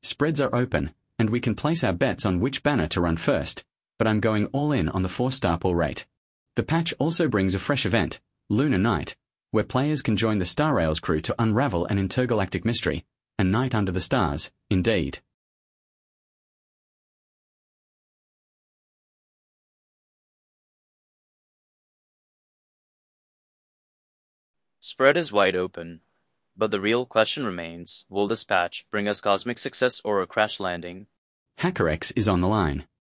Spreads are open, and we can place our bets on which banner to run first, but I'm going all in on the 4-star pull rate. The patch also brings a fresh event, Lunar Night, where players can join the Star Rails crew to unravel an intergalactic mystery, a night under the stars, indeed. Spread is wide open, but the real question remains, will this patch bring us cosmic success or a crash landing? HackerX is on the line.